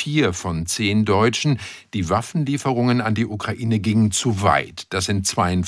4 von 10 Deutschen, die Waffenlieferungen an die Ukraine gingen zu weit. Das sind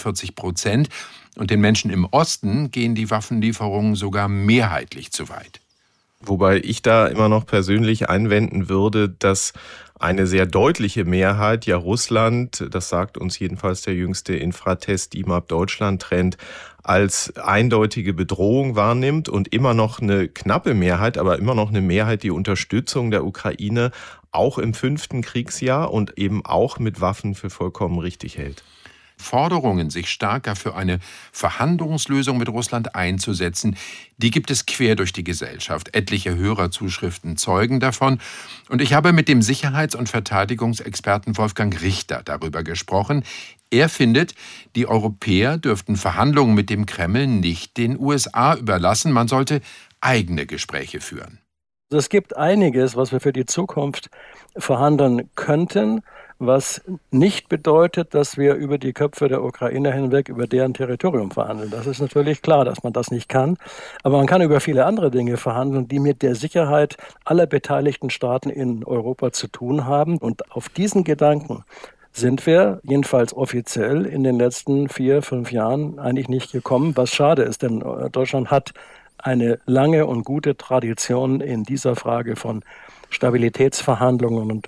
42%. Und den Menschen im Osten gehen die Waffenlieferungen sogar mehrheitlich zu weit. Wobei ich da immer noch persönlich einwenden würde, dass eine sehr deutliche Mehrheit ja Russland, das sagt uns jedenfalls der jüngste Infratest IMAP Deutschland Trend, als eindeutige Bedrohung wahrnimmt und immer noch eine knappe Mehrheit, aber immer noch eine Mehrheit die Unterstützung der Ukraine auch im 5. Kriegsjahr und eben auch mit Waffen für vollkommen richtig hält. Forderungen, sich stärker für eine Verhandlungslösung mit Russland einzusetzen, die gibt es quer durch die Gesellschaft. Etliche Hörerzuschriften zeugen davon. Und ich habe mit dem Sicherheits- und Verteidigungsexperten Wolfgang Richter darüber gesprochen. Er findet, die Europäer dürften Verhandlungen mit dem Kreml nicht den USA überlassen. Man sollte eigene Gespräche führen. Es gibt einiges, was wir für die Zukunft verhandeln könnten, was nicht bedeutet, dass wir über die Köpfe der Ukrainer hinweg über deren Territorium verhandeln. Das ist natürlich klar, dass man das nicht kann. Aber man kann über viele andere Dinge verhandeln, die mit der Sicherheit aller beteiligten Staaten in Europa zu tun haben. Und auf diesen Gedanken sind wir, jedenfalls offiziell, in den letzten 4-5 Jahren eigentlich nicht gekommen, was schade ist, denn Deutschland hat eine lange und gute Tradition in dieser Frage von Stabilitätsverhandlungen und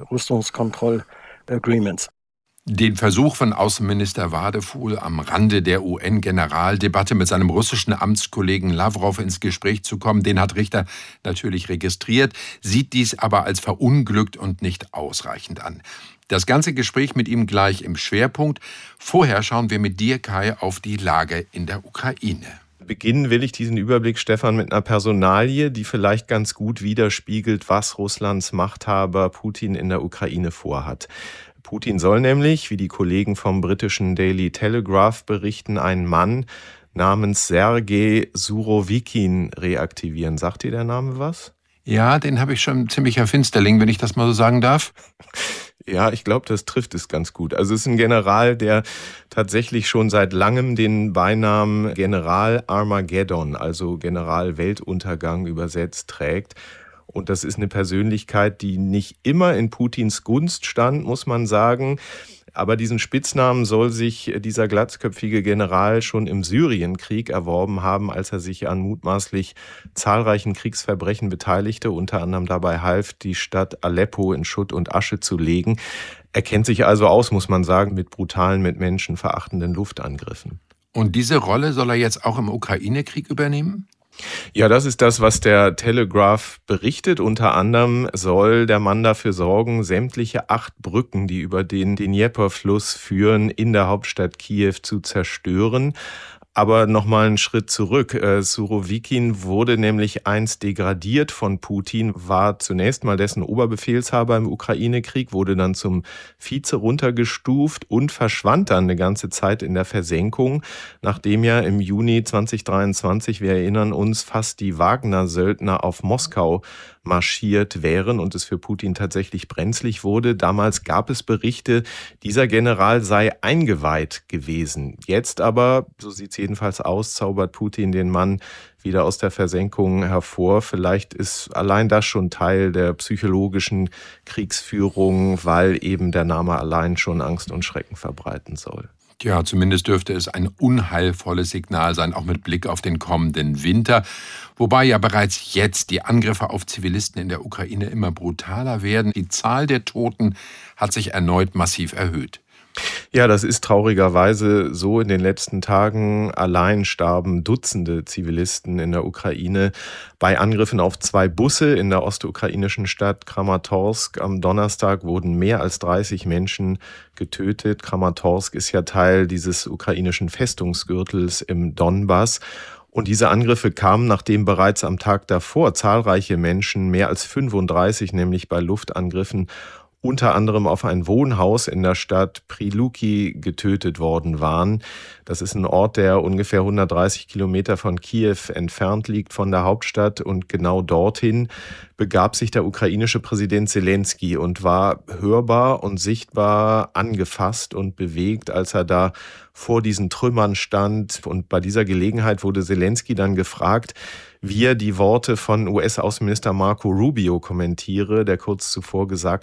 Rüstungskontroll-Agreements. Den Versuch von Außenminister Wadefuhl, am Rande der UN-Generaldebatte mit seinem russischen Amtskollegen Lawrow ins Gespräch zu kommen, den hat Richter natürlich registriert, sieht dies aber als verunglückt und nicht ausreichend an. Das ganze Gespräch mit ihm gleich im Schwerpunkt. Vorher schauen wir mit dir, Kai, auf die Lage in der Ukraine. Beginnen will ich diesen Überblick, Stefan, mit einer Personalie, die vielleicht ganz gut widerspiegelt, was Russlands Machthaber Putin in der Ukraine vorhat. Putin soll nämlich, wie die Kollegen vom britischen Daily Telegraph berichten, einen Mann namens Sergei Surowikin reaktivieren. Sagt dir der Name was? Ja, den habe ich schon ziemlicher Finsterling, wenn ich das mal so sagen darf. Ja, ich glaube, das trifft es ganz gut. Also es ist ein General, der tatsächlich schon seit langem den Beinamen General Armageddon, also General Weltuntergang übersetzt, trägt. Und das ist eine Persönlichkeit, die nicht immer in Putins Gunst stand, muss man sagen. Aber diesen Spitznamen soll sich dieser glatzköpfige General schon im Syrienkrieg erworben haben, als er sich an mutmaßlich zahlreichen Kriegsverbrechen beteiligte, unter anderem dabei half, die Stadt Aleppo in Schutt und Asche zu legen. Er kennt sich also aus, muss man sagen, mit brutalen, mit menschenverachtenden Luftangriffen. Und diese Rolle soll er jetzt auch im Ukraine-Krieg übernehmen? Ja, das ist das, was der Telegraph berichtet. Unter anderem soll der Mann dafür sorgen, sämtliche 8 Brücken, die über den Dnjepr-Fluss führen, in der Hauptstadt Kiew zu zerstören. Aber nochmal einen Schritt zurück. Surowikin wurde nämlich einst degradiert von Putin, war zunächst mal dessen Oberbefehlshaber im Ukraine-Krieg, wurde dann zum Vize runtergestuft und verschwand dann eine ganze Zeit in der Versenkung, nachdem ja im Juni 2023, wir erinnern uns, fast die Wagner-Söldner auf Moskau marschiert wären und es für Putin tatsächlich brenzlig wurde. Damals gab es Berichte, dieser General sei eingeweiht gewesen. Jetzt aber, so sieht es jedenfalls aus, zaubert Putin den Mann wieder aus der Versenkung hervor. Vielleicht ist allein das schon Teil der psychologischen Kriegsführung, weil eben der Name allein schon Angst und Schrecken verbreiten soll. Ja, zumindest dürfte es ein unheilvolles Signal sein, auch mit Blick auf den kommenden Winter. Wobei ja bereits jetzt die Angriffe auf Zivilisten in der Ukraine immer brutaler werden. Die Zahl der Toten hat sich erneut massiv erhöht. Ja, das ist traurigerweise so. In den letzten Tagen allein starben Dutzende Zivilisten in der Ukraine bei Angriffen auf 2 Busse in der ostukrainischen Stadt Kramatorsk. Am Donnerstag wurden mehr als 30 Menschen getötet. Kramatorsk ist ja Teil dieses ukrainischen Festungsgürtels im Donbass. Und diese Angriffe kamen, nachdem bereits am Tag davor zahlreiche Menschen, mehr als 35, nämlich bei Luftangriffen, unter anderem auf ein Wohnhaus in der Stadt Priluki getötet worden waren. Das ist ein Ort, der ungefähr 130 Kilometer von Kiew entfernt liegt von der Hauptstadt. Und genau dorthin begab sich der ukrainische Präsident Selenskyj und war hörbar und sichtbar angefasst und bewegt, als er da vor diesen Trümmern stand. Und bei dieser Gelegenheit wurde Selenskyj dann gefragt, wie er die Worte von US-Außenminister Marco Rubio kommentiere, der kurz zuvor gesagt